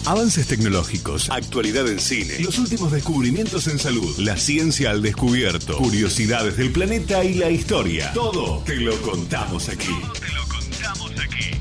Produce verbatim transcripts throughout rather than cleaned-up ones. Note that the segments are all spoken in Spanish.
Avances tecnológicos, actualidad en cine, los últimos descubrimientos en salud, la ciencia al descubierto, curiosidades del planeta y la historia. Todo te lo contamos aquí. Todo te lo contamos aquí.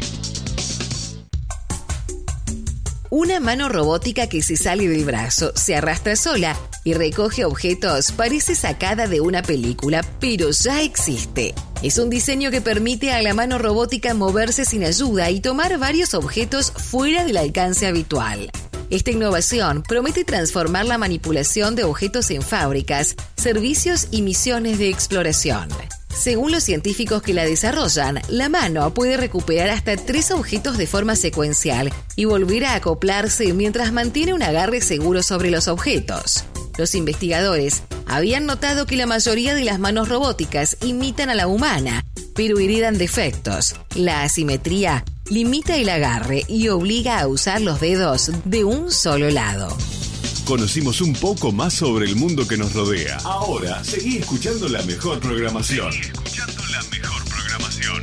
Una mano robótica que se sale del brazo, se arrastra sola y recoge objetos parece sacada de una película, pero ya existe. Es un diseño que permite a la mano robótica moverse sin ayuda y tomar varios objetos fuera del alcance habitual. Esta innovación promete transformar la manipulación de objetos en fábricas, servicios y misiones de exploración. Según los científicos que la desarrollan, la mano puede recuperar hasta tres objetos de forma secuencial y volver a acoplarse mientras mantiene un agarre seguro sobre los objetos. Los investigadores habían notado que la mayoría de las manos robóticas imitan a la humana, pero heredan defectos. La asimetría limita el agarre y obliga a usar los dedos de un solo lado. Conocimos un poco más sobre el mundo que nos rodea. Ahora, seguí escuchando la mejor programación. Seguí escuchando la mejor programación.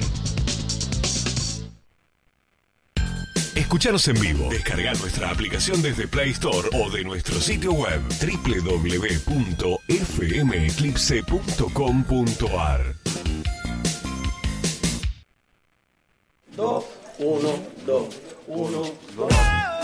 Escuchanos en vivo. Descarga nuestra aplicación desde Play Store o de nuestro sitio web doble u doble u doble u punto f m eclipse punto com punto a r. dos, uno, dos, uno, dos.